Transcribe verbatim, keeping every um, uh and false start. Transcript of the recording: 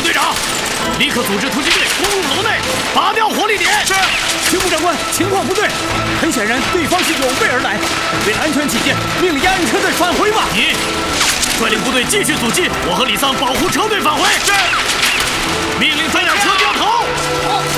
队长，立刻组织突击队攻入楼内，拔掉火力点。 是。 刑部长官，情况不对，很显然对方是有备而来。为了安全起见，命令押运车队返回吧。 你率领部队继续阻击，我和李桑保护车队返回。 是。 命令装甲车掉头。